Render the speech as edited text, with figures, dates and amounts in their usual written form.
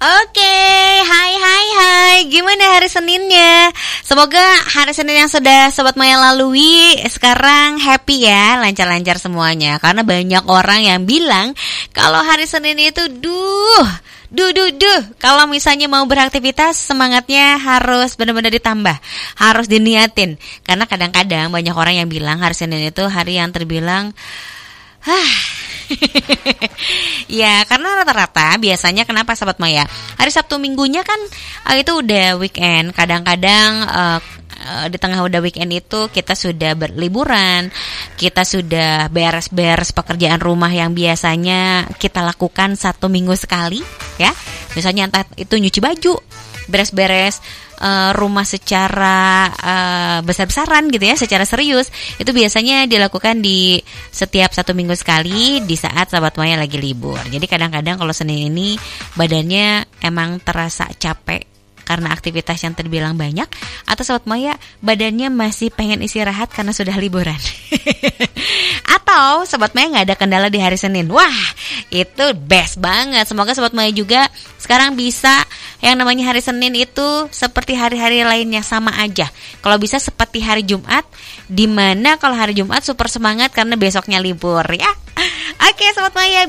Oke, hai. Gimana hari Seninnya? Semoga hari Senin yang sudah Sobat Maya lalui sekarang happy ya, lancar-lancar semuanya. Karena banyak orang yang bilang kalau hari Senin itu duh. Kalau misalnya mau beraktivitas, semangatnya harus benar-benar ditambah, harus diniatin. Karena kadang-kadang banyak orang yang bilang hari Senin itu hari yang terbilang ya, karena rata-rata biasanya kenapa Sobat Maya? Hari Sabtu Minggunya kan itu udah weekend. Kadang-kadang di tengah udah weekend itu kita sudah berliburan, kita sudah beres-beres pekerjaan rumah yang biasanya kita lakukan 1 minggu sekali, ya. Misalnya entah itu nyuci baju, beres-beres rumah secara besar-besaran gitu ya, secara serius. Itu biasanya dilakukan di setiap 1 minggu sekali di saat Sobat Maya lagi libur. Jadi kadang-kadang kalau Senin ini badannya emang terasa capek karena aktivitas yang terbilang banyak, atau Sobat Maya badannya masih pengen istirahat karena sudah liburan. Atau Sobat Maya gak ada kendala di hari Senin. Wah, itu best banget. Semoga Sobat Maya juga sekarang bisa yang namanya hari Senin itu seperti hari-hari lainnya, sama aja. Kalau bisa seperti hari Jumat, dimana kalau hari Jumat super semangat karena besoknya libur ya. Oke Sobat Maya,